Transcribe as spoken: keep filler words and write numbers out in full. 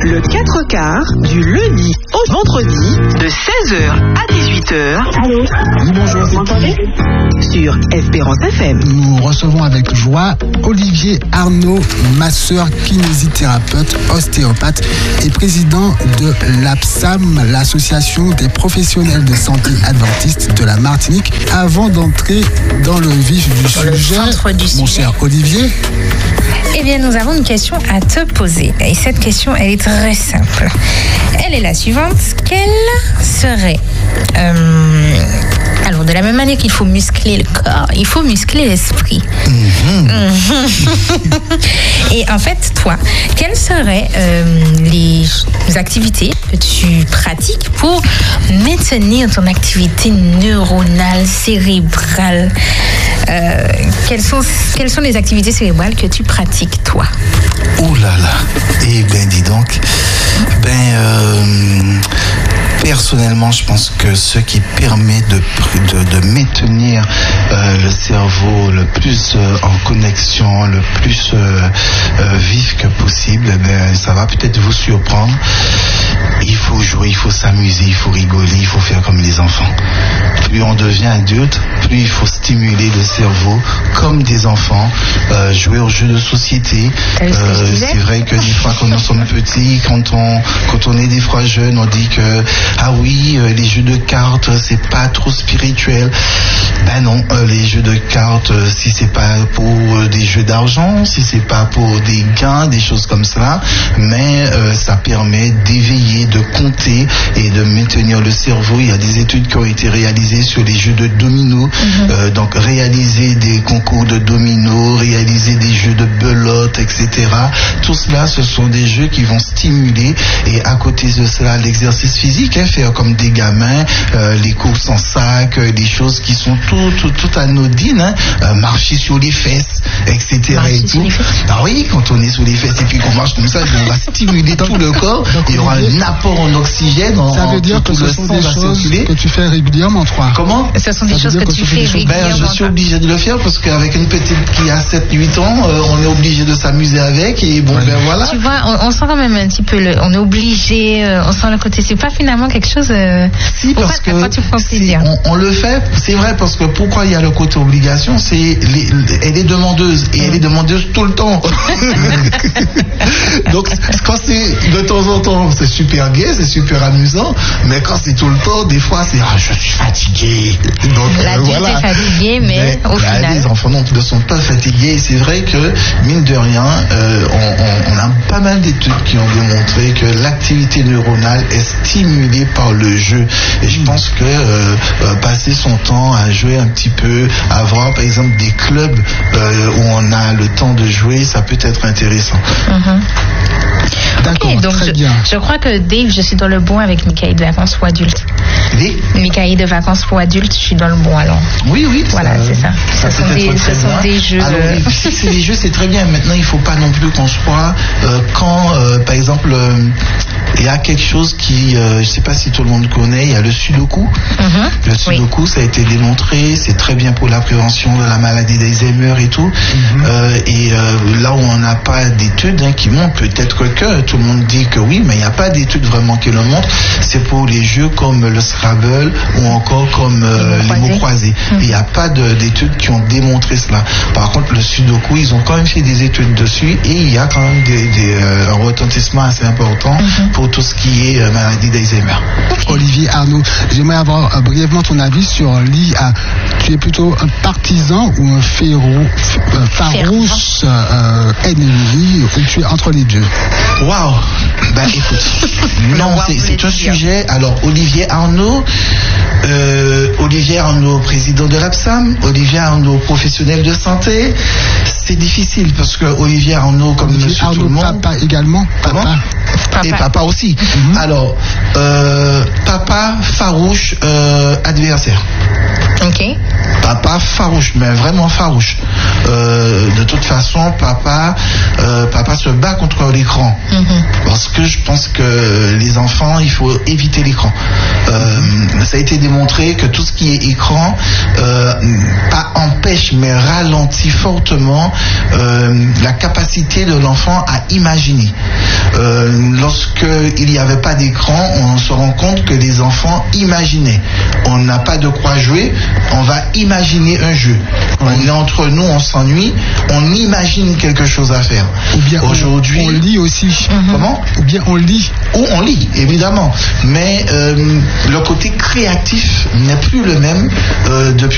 Le quatre quarts du lundi au vendredi de seize heures à dix-huit heures. Allô? Oui, bonjour. Vous m'entendez? Sur Espérance F M. Nous recevons avec joie Olivier Arnaud, masseur, kinésithérapeute, ostéopathe et président de l'A P S A M, l'association des professionnels de santé adventistes de la Martinique. Avant d'entrer dans le vif du Dans sujet, du mon sujet. cher Olivier, Eh bien, nous avons une question à te poser. Et cette question, elle est très simple. Elle est la suivante. Quelle serait... euh, alors, de la même manière qu'il faut muscler le corps, il faut muscler l'esprit. mmh. Et en fait, toi, quelles seraient euh, les activités que tu pratiques pour maintenir ton activité neuronale, cérébrale? Euh, quelles sont, quelles sont les activités cérébrales que tu pratiques, toi? Ouh là là. Eh ben dis donc. Ben euh, personnellement, je pense que ce qui permet de, de, de maintenir euh, le cerveau le plus euh, en connexion, le plus euh, euh, vif que possible, eh ben, ça va peut-être vous surprendre. Il faut jouer, il faut s'amuser, il faut rigoler, il faut faire comme les enfants. Plus on devient adulte, plus il faut stimuler le cerveau comme des enfants, euh, jouer aux jeux de société. T'as vu ce que je Euh, disais? c'est vrai que des fois quand nous sommes petits, quand on, quand on est des fois jeune, on dit que ah oui, euh, les jeux de cartes c'est pas trop spirituel. Ben non, euh, les jeux de cartes, euh, si c'est pas pour euh, des jeux d'argent, si c'est pas pour des gains, des choses comme ça, mais euh, ça permet d'éveiller, de compter et de maintenir le cerveau. Il y a des études qui ont été réalisées sur les jeux de dominos, Mm-hmm. euh, donc réaliser des concours de dominos, réaliser des jeux de belote, et cetera. Tout cela, ce sont des jeux qui vont stimuler, et à côté de cela, l'exercice physique, hein, faire comme des gamins, euh, les courses en sac, euh, des choses qui sont tout, tout, tout anodines, hein, euh, marcher sur les fesses, et cetera. Marcher et sur tout. les fesses. Ah oui, quand on est sur les fesses et puis qu'on marche comme ça, on va stimuler tout le corps. donc, Il y aura Olivier, un apport en oxygène, en, ça veut en- dire tout que ce le sont sang des va choses circuler. que tu fais régulièrement, toi. Comment? Ce sont des Ça veut choses dire que que tu ce sont fais des choses- Ben, je régulièrement. suis obligé de le faire parce qu'avec une petite qui a sept huit ans, euh, on est obligé de s'amuser avec, et bon, Ouais. ben voilà. Tu vois, on, on sent quand même un petit peu le, on est obligé, euh, on sent le côté, c'est pas finalement quelque chose, euh, Si, parce pourquoi- pourquoi que tu prends si plaisir? on, on le fait, c'est vrai, parce que pourquoi il y a le côté obligation, c'est les- les- elle est demandeuse, et elle est demandeuse tout le temps. Donc quand c'est de temps en temps, c'est super gai, c'est super amusant, mais quand c'est tout le temps, des fois c'est ah, je suis fatigué. Donc euh, L'adulte voilà. est fatigué, mais, au bah, final. les enfants non, ne sont pas fatigués. Et c'est vrai que mine de rien, euh, on, on- on a pas mal d'études qui ont démontré que l'activité neuronale est stimulée par le jeu. Et je pense que euh, euh, passer son temps à jouer un petit peu, à avoir par exemple des clubs euh, où on a le temps de jouer, ça peut être intéressant. Mhm. D'accord, Ok, donc très je, bien. je crois que Dave, je suis dans le bon avec Michael de vacances pour adultes. Oui, Michael de vacances pour adultes, je suis dans le bon alors. oui, oui. Voilà, c'est ça. ça Ce peut sont être des- très ce sont bien. des jeux, Alors, euh, si c'est des jeux, c'est très bien. Maintenant, il faut pas non plus qu'on se croie euh, quand, euh, par exemple, euh, il y a quelque chose qui, euh, je sais pas si tout le monde connaît, il y a le sudoku. Mhm. Le Oui. sudoku, ça a été démontré, c'est très bien pour la prévention de la maladie d'Alzheimer et tout. Euh, et euh, là où on n'a pas d'études hein, qui montrent, peut-être que tout le monde dit que oui, mais il n'y a pas d'études vraiment qui le montrent. C'est pour les jeux comme le Scrabble ou encore comme euh, Les mots les mots croisés. croisés. Il n'y a pas de- d'études qui ont démontré cela. Par contre, le sudoku, ils ont quand même fait des études dessus, et il y a quand même des, des, euh, un retentissement assez important pour tout ce qui est euh, maladie d'Alzheimer. Olivier Arnaud, j'aimerais avoir euh, brièvement ton avis sur l'I A. Tu es plutôt un partisan ou un férou, f- euh, farouche euh, ennemi, ou tu es entre les deux? Waouh. Ben écoute, non, voir c'est, vous c'est les un dire. sujet. Alors Olivier Arnaud, euh, Olivier Arnaud, président de l'A P S A M, Olivier Arnaud, professionnel de santé. C'est difficile parce que Olivier Arnaud, comme Olivier monsieur tout Arnaud, le monde, papa également. Pardon Papa. Papa. et papa aussi. Alors, euh, papa farouche euh, adversaire. Ok. Papa farouche, mais vraiment farouche. Euh, de toute façon, papa, euh, papa se bat contre l'écran. Mhm. Parce que je pense que les enfants, il faut éviter l'écran. Euh, ça a été démontré que tout ce qui est écran, euh, pas empêche, mais ralentit fortement euh, la capacité de l'enfant à imaginer. euh, lorsque il n'y avait pas d'écran, on se rend compte que les enfants imaginaient. On n'a pas de quoi jouer, on va imaginer un jeu. Ouais. On est entre nous, on s'ennuie, on imagine quelque chose à faire. Ou bien aujourd'hui, on, on lit aussi. Mm-hmm. Comment? Ou bien on lit. Ou on lit, évidemment. Mais euh, le côté créatif n'est plus le même euh, depuis